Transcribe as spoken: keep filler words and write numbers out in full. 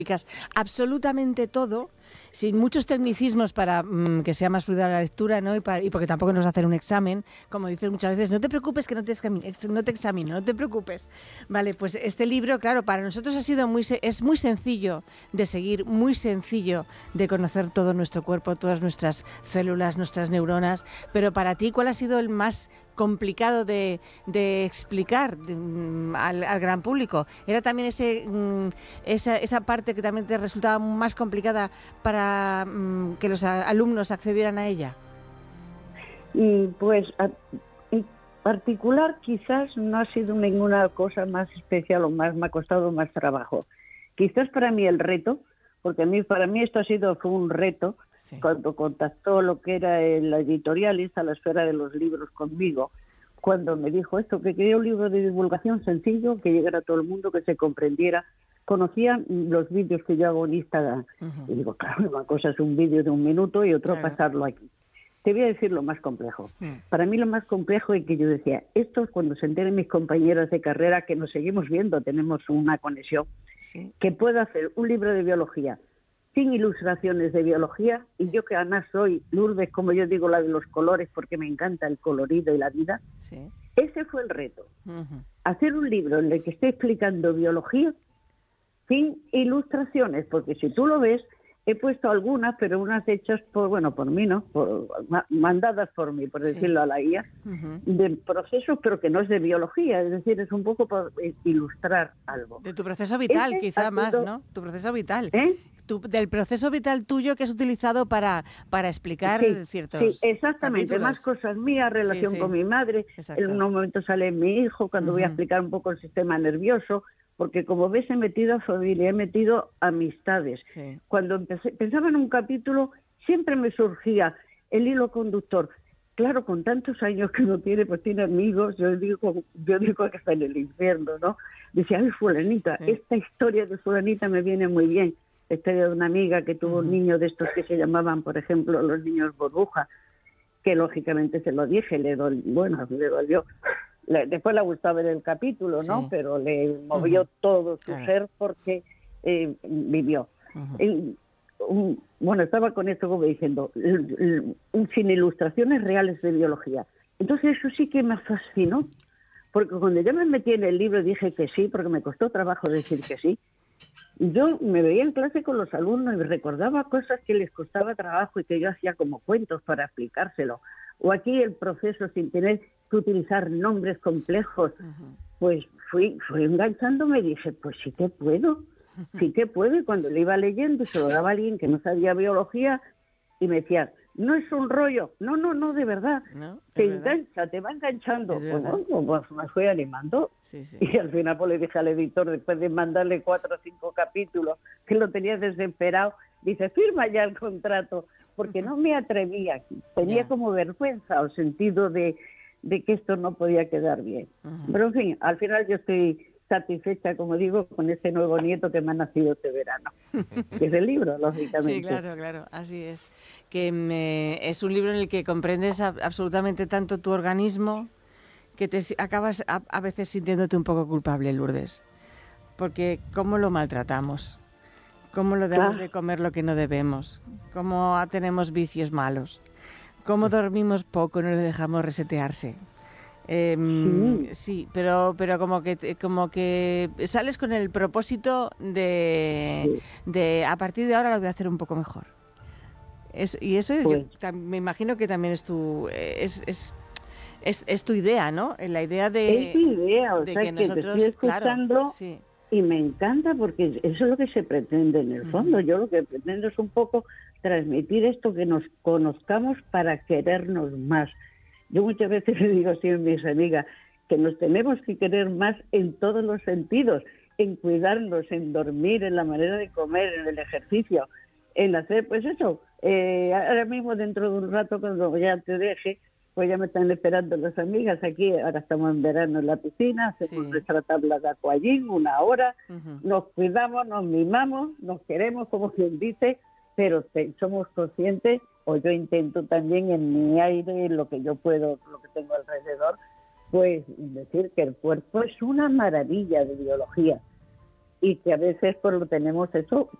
explicas absolutamente todo, sin muchos tecnicismos para mmm, que sea más fluida la lectura, ¿no? Y, para, y porque tampoco nos hacen un examen, como dices muchas veces, no te preocupes que no te, examine, no te examino, no te preocupes. Vale, pues este libro, claro, para nosotros ha sido muy, es muy sencillo de seguir, muy sencillo de conocer todo nuestro cuerpo, todas nuestras células, nuestras neuronas, pero para ti, ¿cuál ha sido el más complicado de, de explicar de, um, al, al gran público? ¿Era también ese, um, esa, esa parte que también te resultaba más complicada para um, que los a, alumnos accedieran a ella? Y pues a, en particular quizás no ha sido ninguna cosa más especial o más me ha costado más trabajo. Quizás para mí el reto, porque a mí para mí esto ha sido fue un reto, sí. Cuando contactó lo que era la editorialista, la esfera de los libros conmigo, cuando me dijo esto, que quería un libro de divulgación sencillo, que llegara a todo el mundo, que se comprendiera. Conocían los vídeos que yo hago en Instagram. Uh-huh. Y digo, claro, una cosa es un vídeo de un minuto y otro claro. Pasarlo aquí. Te voy a decir lo más complejo. Uh-huh. Para mí lo más complejo es que yo decía, esto es cuando se enteren mis compañeras de carrera, que nos seguimos viendo, tenemos una conexión, sí. Que puedo hacer un libro de biología sin ilustraciones de biología, y yo que además soy Lourdes, como yo digo, la de los colores, porque me encanta el colorido y la vida. Sí. Ese fue el reto. Uh-huh. Hacer un libro en el que esté explicando biología sin ilustraciones, porque si tú lo ves, he puesto algunas, pero unas hechas por, bueno, por mí, ¿no? Por, mandadas por mí, por decirlo sí. A la I A, uh-huh. De procesos, pero que no es de biología, es decir, es un poco por ilustrar algo. De tu proceso vital, Ese quizá más, sido... ¿no? Tu proceso vital. ¿Eh? Tu, del proceso vital tuyo que has utilizado para, para explicar sí, ciertos Sí, exactamente, capítulos. Más cosas mías, relación sí, sí. Con mi madre, Exacto. En un momento sale mi hijo, cuando uh-huh. Voy a explicar un poco el sistema nervioso, porque como ves he metido a familia, he metido amistades. Sí. Cuando empecé, pensaba en un capítulo, siempre me surgía el hilo conductor. Claro, con tantos años que uno tiene, pues tiene amigos, yo digo, yo digo que está en el infierno, ¿no? Decía, ay, fulanita, sí. Esta historia de fulanita me viene muy bien. La historia de una amiga que tuvo uh-huh. un niño de estos que se llamaban, por ejemplo, los niños burbuja, que lógicamente se lo dije, le dolió, bueno, le dolió. Le, después le gustó ver el capítulo, ¿no? Sí. Pero le movió uh-huh. todo su claro. Ser porque eh, vivió. Uh-huh. El, un, bueno, estaba con esto como diciendo, el, el, sin ilustraciones reales de biología. Entonces eso sí que me fascinó, porque cuando yo me metí en el libro dije que sí, porque me costó trabajo decir que sí. Yo me veía en clase con los alumnos y recordaba cosas que les costaba trabajo y que yo hacía como cuentos para explicárselo. O aquí el proceso sin tener que utilizar nombres complejos. Uh-huh. Pues fui, fui enganchándome y dije, pues sí que puedo, sí que puedo. Y cuando le iba leyendo y se lo daba a alguien que no sabía biología y me decía, no es un rollo, no, no, no, de verdad, no, te verdad. Engancha, te va enganchando. Pues bueno, pues me fui animando. Sí, sí. Y al final pues le dije al editor, después de mandarle cuatro o cinco capítulos, que lo tenía desesperado, dice, firma ya el contrato, porque uh-huh. No me atrevía, tenía yeah. como vergüenza o sentido de, de que esto no podía quedar bien. Uh-huh. Pero en fin, al final yo estoy satisfecha, como digo, con ese nuevo nieto que me ha nacido este verano, que es el libro, lógicamente. Sí, claro, claro, así es. Que me, es un libro en el que comprendes a, absolutamente tanto tu organismo que te acabas a, a veces sintiéndote un poco culpable, Lourdes, porque cómo lo maltratamos, cómo lo damos claro. De comer lo que no debemos, cómo tenemos vicios malos, cómo dormimos poco y no le dejamos resetearse. Eh, sí. sí, pero pero como que como que sales con el propósito de, sí. de a partir de ahora lo voy a hacer un poco mejor. Es, y eso pues. yo, me imagino que también es tu es, es, es, es tu idea, ¿no? La idea de es tu idea, o de sea, que, que nosotros, te estoy escuchando claro, sí. Y me encanta porque eso es lo que se pretende en el fondo. Uh-huh. Yo lo que pretendo es un poco transmitir esto, que nos conozcamos para querernos más. Yo muchas veces le digo así a mis amigas que nos tenemos que querer más en todos los sentidos, en cuidarnos, en dormir, en la manera de comer, en el ejercicio, en hacer, pues eso, eh, ahora mismo dentro de un rato cuando ya te deje, pues ya me están esperando las amigas aquí, ahora estamos en verano en la piscina, hacemos sí. Nuestra tabla de aquagym, una hora, uh-huh. Nos cuidamos, nos mimamos, nos queremos, como quien dice, pero te, somos conscientes, o yo intento también en mi aire, lo que yo puedo, lo que tengo alrededor, pues decir que el cuerpo es una maravilla de biología. y que a veces pues lo tenemos eso